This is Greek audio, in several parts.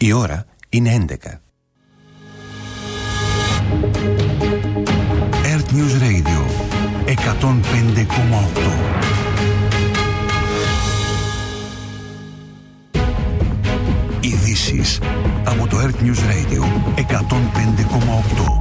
Η ώρα είναι 11. Earth News Radio 105,8. Ειδήσεις από το Earth News Radio 105,8.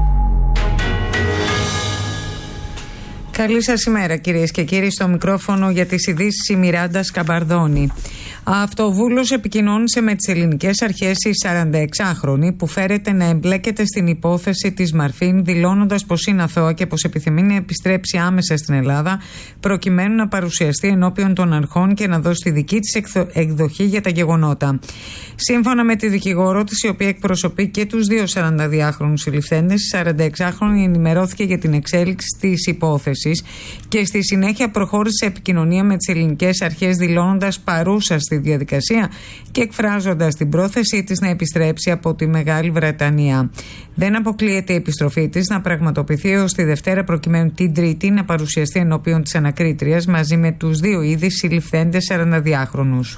Καλή σας ημέρα κυρίες και κύριοι, στο μικρόφωνο για τις ειδήσεις η Μιράντα Σκαμπαρδόνη. Αυτοβούλος επικοινώνησε με τις ελληνικές αρχές η 46χρονη που φέρεται να εμπλέκεται στην υπόθεση της Μαρφίν, δηλώνοντας πως είναι αθώα και πως επιθυμεί να επιστρέψει άμεσα στην Ελλάδα προκειμένου να παρουσιαστεί ενώπιον των αρχών και να δώσει τη δική της εκδοχή για τα γεγονότα. Σύμφωνα με τη δικηγόρο της, η οποία εκπροσωπεί και τους δύο 42χρονους συλληφθέντες, η 46χρονη ενημερώθηκε για την εξέλιξη της υπόθεσης και στη συνέχεια προχώρησε σε επικοινωνία με τις ελληνικές αρχές, δηλώνοντας παρούσα στη διαδικασία και εκφράζοντας την πρόθεσή της να επιστρέψει από τη Μεγάλη Βρετανία. Δεν αποκλείεται η επιστροφή της να πραγματοποιηθεί ως τη Δευτέρα, προκειμένου την Τρίτη να παρουσιαστεί ενώπιον της ανακρίτριας μαζί με τους δύο ήδη συλληφθέντες 42χρονους.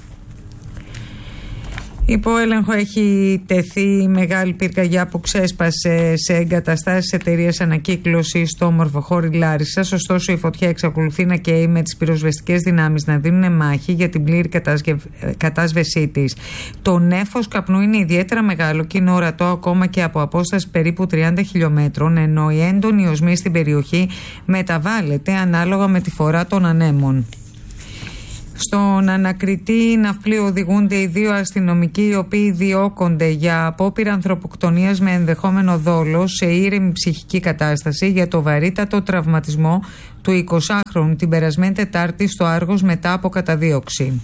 Υπό έλεγχο έχει τεθεί μεγάλη πυρκαγιά που ξέσπασε σε εγκαταστάσεις εταιρείας ανακύκλωσης στο Μορφοχώρι Λάρισσας. Ωστόσο, η φωτιά εξακολουθεί να καίει, με τις πυροσβεστικές δυνάμεις να δίνουν μάχη για την πλήρη κατάσβεσή της. Το νέφος καπνού είναι ιδιαίτερα μεγάλο και είναι ορατό ακόμα και από απόσταση περίπου 30 χιλιόμετρων, ενώ η έντονη οσμή στην περιοχή μεταβάλλεται ανάλογα με τη φορά των ανέμων. Στον ανακριτή ναυπλίου οδηγούνται οι δύο αστυνομικοί, οι οποίοι διώκονται για απόπειρα ανθρωποκτονίας με ενδεχόμενο δόλο σε ήρεμη ψυχική κατάσταση για το βαρύτατο τραυματισμό του 20χρονου την περασμένη Τετάρτη στο Άργος μετά από καταδίωξη.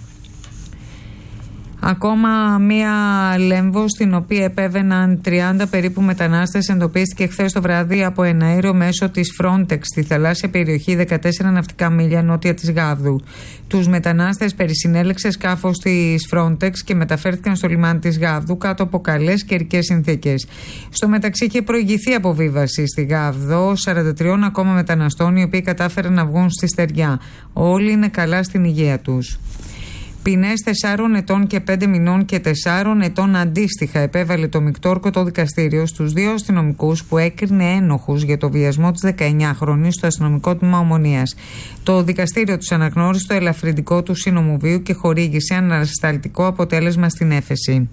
Ακόμα μία λέμβος, στην οποία επέβαιναν 30 περίπου μετανάστες, εντοπίστηκε χθες το βράδυ από ένα αέριο μέσω της Frontex στη θαλάσσια περιοχή 14 ναυτικά μίλια νότια της Γάβδου. Τους μετανάστες περισυνέλεξε σκάφος της Frontex και μεταφέρθηκαν στο λιμάνι της Γάβδου κάτω από καλές καιρικές συνθήκες. Στο μεταξύ είχε προηγηθεί αποβίβαση στη Γάβδο 43 ακόμα μεταναστών, οι οποίοι κατάφεραν να βγουν στη στεριά. Όλοι είναι καλά στην υγεία τους. Ποινές 4 ετών και 5 μηνών και 4 ετών αντίστοιχα επέβαλε το Μικτόρκωτο δικαστήριο στους δύο αστυνομικούς που έκρινε ένοχους για το βιασμό της 19χρονης στο αστυνομικό τμήμα Ομονίας. Το δικαστήριο τους αναγνώρισε το ελαφρυντικό του συνομοβίου και χορήγησε ανασταλτικό αποτέλεσμα στην έφεση.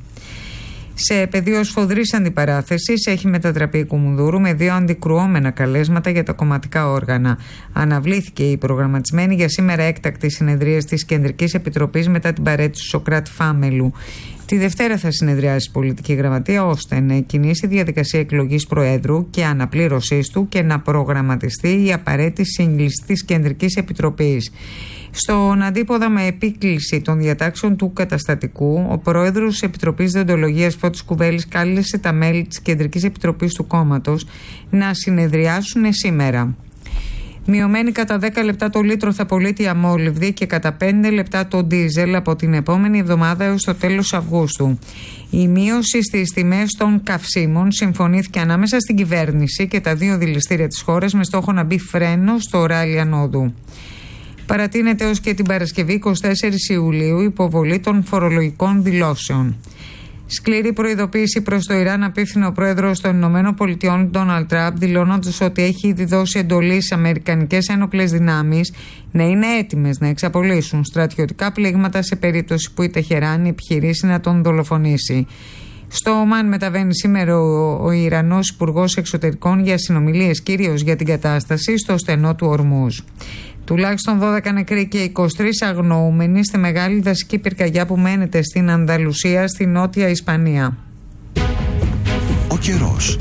Σε πεδίο σφοδρής αντιπαράθεσης έχει μετατραπεί η Κουμουνδούρου με δύο αντικρουόμενα καλέσματα για τα κομματικά όργανα. Αναβλήθηκε η προγραμματισμένη για σήμερα έκτακτη συνεδρίαση της Κεντρικής Επιτροπής μετά την παραίτηση του Σωκράτη Φάμελου. Τη Δευτέρα θα συνεδριάσει η Πολιτική Γραμματεία ώστε να κινήσει διαδικασία εκλογής Προέδρου και αναπλήρωσής του και να προγραμματιστεί η απαραίτητη σύγκληση της Κεντρικής Επιτροπής. Στον αντίποδα με επίκληση των διατάξεων του καταστατικού, ο πρόεδρος της Επιτροπής Δεοντολογίας Φώτης Κουβέλης κάλεσε τα μέλη της Κεντρικής Επιτροπής του κόμματος να συνεδριάσουν σήμερα. Μειωμένη κατά 10 λεπτά το λίτρο θα πωλείται η αμόλυβδη και κατά 5 λεπτά το ντίζελ από την επόμενη εβδομάδα έως το τέλος Αυγούστου. Η μείωση στις τιμές των καυσίμων συμφωνήθηκε ανάμεσα στην κυβέρνηση και τα δύο δηληστήρια της χώρας με στόχο να μπει φρένο στο ράλι ανόδου. Παρατείνεται ως και την Παρασκευή 24 Ιουλίου υποβολή των φορολογικών δηλώσεων. Σκληρή προειδοποίηση προς το Ιράν απίφθινε ο πρόεδρος των ΗΠΑ, Ντόναλντ Τραμπ, δηλώνοντας ότι έχει ήδη δώσει εντολή στις αμερικανικές ένοπλες δυνάμεις να είναι έτοιμες να εξαπολύσουν στρατιωτικά πλήγματα σε περίπτωση που η Τεχεράνη επιχειρήσει να τον δολοφονήσει. Στο Ομάν μεταβαίνει σήμερα ο Ιρανός Υπουργός Εξωτερικών για συνομιλίες κυρίως για την κατάσταση στο στενό του Ορμούζ. Τουλάχιστον 12 νεκροί και 23 αγνοούμενοι στη μεγάλη δασική πυρκαγιά που μένεται στην Ανδαλουσία, στη νότια Ισπανία. Ο καιρός.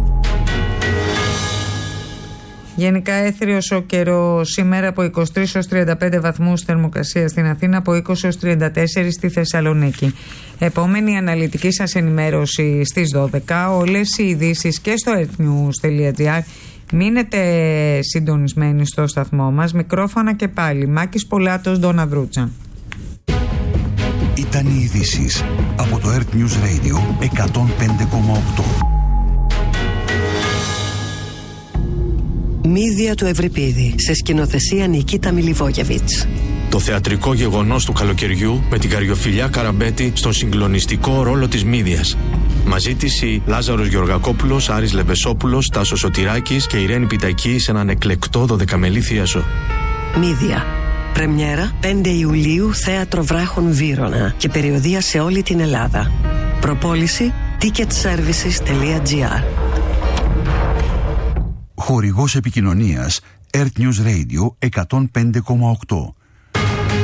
Γενικά έθριος ο καιρός σήμερα, από 23 έως 35 βαθμούς θερμοκρασία στην Αθήνα, από 20 έως 34 στη Θεσσαλονίκη. Επόμενη αναλυτική σας ενημέρωση στις 12. Όλες οι ειδήσεις και στο earthnews.gr. Μείνετε συντονισμένοι στο σταθμό μας. Μικρόφωνα και πάλι Μάκης Πολάτος, Ντόνα Βρούτσα. Ήταν οι ειδήσεις από το Earth News Radio 105,8. Μύδια του Ευρυπίδη, σε σκηνοθεσία Νικίτα Μιλιβόγεβιτς. Το θεατρικό γεγονός του καλοκαιριού με την Καριοφιλιά Καραμπέτη στον συγκλονιστικό ρόλο της Μύδιας. Μαζί της οι Λάζαρος Γεωργακόπουλος, Άρης Λεμπεσόπουλος, Τάσος Σωτηράκης και Ιρένη Πιτακή σε έναν εκλεκτό 12μελή θίασο. Μύδια. Πρεμιέρα 5 Ιουλίου, Θέατρο Βράχων Βύρωνα και περιοδεία σε όλη την Ελλάδα. Προπόληση ticketservices.gr. Χορηγός επικοινωνίας Earth News Radio 105,8.